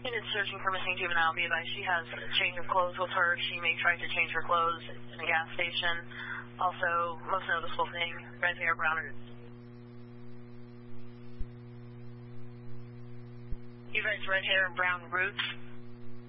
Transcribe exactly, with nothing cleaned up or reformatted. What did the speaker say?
Unit searching for missing juvenile. Be advised she has a change of clothes with her. She may try to change her clothes in a gas station. Also, most noticeable thing, red hair, brown roots. You guys, red hair and brown roots?